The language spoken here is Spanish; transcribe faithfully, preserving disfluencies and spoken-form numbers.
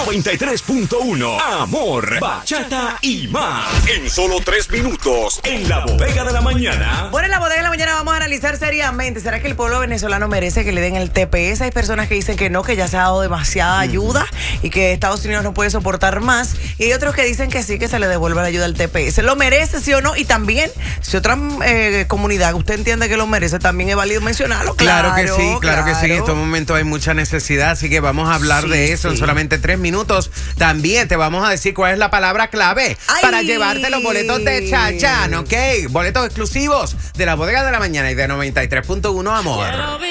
noventa y tres punto uno. Amor, bachata y más. En solo tres minutos, en la bodega de la mañana. Bueno, en la bodega de la mañana vamos a analizar seriamente. ¿Será que el pueblo venezolano merece que le den el T P S? Hay personas que dicen que no, que ya se ha dado demasiada ayuda y que Estados Unidos no puede soportar más. Y hay otros que dicen que sí, que se le devuelva la ayuda al T P S. ¿Lo merece, sí o no? Y también, si otra eh, comunidad usted entiende que lo merece, también es válido mencionarlo. Claro, Claro, que sí, claro, claro que sí. En estos momentos hay mucha necesidad, así que vamos a hablar Sí, de eso sí. en solamente tres minutos. También te vamos a decir cuál es la palabra clave ¡Ay! para llevarte los boletos de Chachán, ¿ok? Boletos exclusivos de la bodega de la mañana y de noventa y tres punto uno, amor.